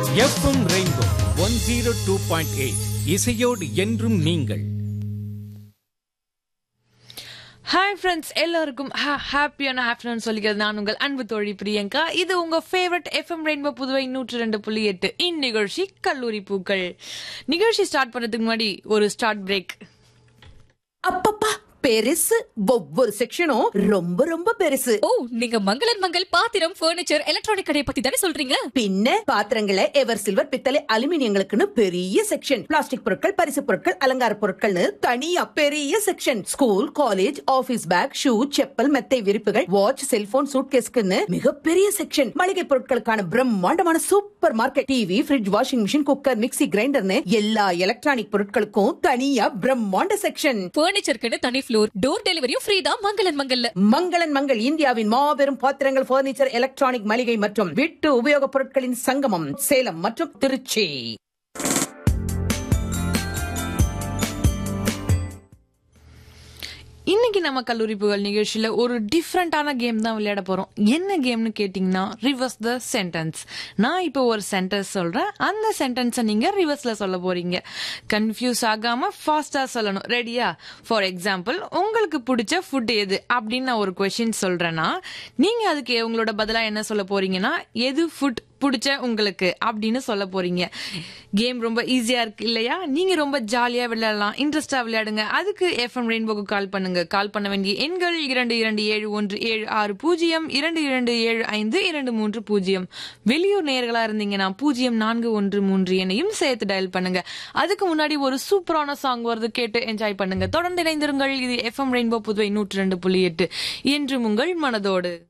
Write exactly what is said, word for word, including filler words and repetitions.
FM rainbow one zero two point eight இசையோடு என்றும் நீங்கள். ஹாய் ஃப்ரெண்ட்ஸ், எல்லாருக்கும் ஹாப்பியான ஆஃப்டர்நூன் சொல்லிக்கிறது நான் உங்கள் அன்பு தோழி பிரியங்கா. இது உங்க ஃபேவரட் எஃப்எம் ரெயின்போ புதுவை நூற்று ரெண்டு புள்ளி எட்டு இந்நிகழ்ச்சி கல்லூரி பூக்கள். நிகழ்ச்சி ஸ்டார்ட் பண்றதுக்கு முன்னாடி ஒரு ஸ்டார்ட் பிரேக். அப்பப்பா பெருசு, ஒவ்வொரு செக்ஷனும் ரொம்ப ரொம்ப பெருசு. ஓ, நீங்க மங்களன் மங்கள் பாத்திரம், பர்னிச்சர், எலக்ட்ரானிக் கடையை பத்தி தானே சொல்றீங்க? பின்ன பாத்திரங்களை எவர் சில்வர், பித்தளை, அலுமினியங்களுக்குன்னு பெரிய செக்ஷன், பிளாஸ்டிக் பொருட்கள், பரிசு பொருட்கள், அலங்கார பொருட்கள்னு தனியா பெரிய section, school, college, office back, shoe, chappal, மெத்தை விரிப்புகள், வாட்ச், செல்போன், சூட்கேஸ்க்குன்னு மிகப்பெரிய செக்ஷன், மளிகை பொருட்களுக்கான பிரம்மாண்டமான super market, TV, fridge, washing machine, cooker, mixie, கிரைண்டர்னு எல்லா எலக்ட்ரானிக் பொருட்களுக்கும் தனியா பிரம்மாண்ட செக்ஷன். பர்னிச்சருக்கு தனி ஃப்ளோர், டோர் டெலிவரியும் ஃப்ரீ தான் மங்களன் மங்கல்ல. மங்களன் மங்கள் இந்தியாவின் மாபெரும் பாத்திரங்கள், பர்னிச்சர், எலக்ட்ரானிக், மளிகை மற்றும் வீட்டு உபயோகப் பொருட்களின் சங்கமம், சேலம் மற்றும் திருச்சி. இன்னைக்கு நம்ம கல்லூரி புகழ் நிகழ்ச்சியில ஒரு டிஃப்ரெண்டான கேம் தான் விளையாட போறோம். என்ன கேம்னு கேட்டீங்கன்னா, ரிவர்ஸ் த சென்டென்ஸ். நான் இப்போ ஒரு சென்டென்ஸ் சொல்றேன், அந்த சென்டென்ஸை நீங்க ரிவர்ஸ்ல சொல்ல போறீங்க. கன்ஃபியூஸ் ஆகாம ஃபாஸ்டா சொல்லணும். ரெடியா? ஃபார் எக்ஸாம்பிள், உங்களுக்கு பிடிச்ச ஃபுட் எது அப்படின்னு நான் ஒரு கொஸ்டின் சொல்றேன்னா, நீங்க அதுக்கு உங்களோட பதிலா என்ன சொல்ல போறீங்கன்னா, எது ஃபுட் பிடிச்ச உங்களுக்கு அப்படின்னு சொல்ல போறீங்க. கேம் ரொம்ப ஈஸியா இருக்கு இல்லையா? நீங்க ரொம்ப ஜாலியா விளையாடலாம், இன்ட்ரெஸ்டா விளையாடுங்க. அதுக்கு எஃப்எம் ரெயின்போக்கு கால் பண்ணுங்க. கால் பண்ண வேண்டிய எண்கள் இரண்டு இரண்டு ஏழு ஒன்று ஏழு ஆறு பூஜ்ஜியம், இரண்டு இரண்டு ஏழு ஐந்து இரண்டு மூன்று பூஜ்ஜியம். வெளியூர் நேயர்களா இருந்தீங்கன்னா பூஜ்ஜியம் நான்கு ஒன்று மூன்று எண்ணையும் சேர்த்து டயல் பண்ணுங்க. அதுக்கு முன்னாடி ஒரு சூப்பரான சாங் வருது, கேட்டு என்ஜாய் பண்ணுங்க. தொடர்ந்து இணைந்திருங்கள். இது எஃப்எம் ரெயின்போ புதுவை நூற்றி ரெண்டு புள்ளி எட்டு என்றும் உங்கள் மனதோடு.